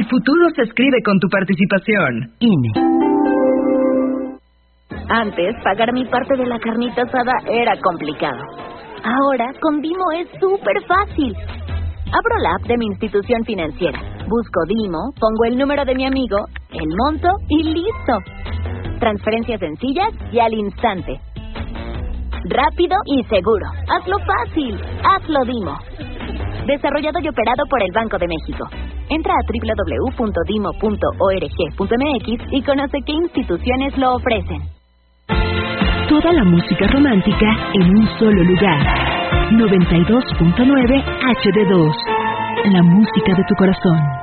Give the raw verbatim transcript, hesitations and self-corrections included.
futuro se escribe con tu participación. I N E. Antes, pagar mi parte de la carnita asada era complicado. Ahora, con Dimo es súper fácil. Abro la app de mi institución financiera, busco Dimo, pongo el número de mi amigo, el monto y listo. Transferencias sencillas y al instante. Rápido y seguro. Hazlo fácil. Hazlo Dimo. Desarrollado y operado por el Banco de México. Entra a doble u doble u doble u punto dimo punto org punto m x y conoce qué instituciones lo ofrecen. Toda la música romántica en un solo lugar. noventa y dos punto nueve H D dos. La música de tu corazón.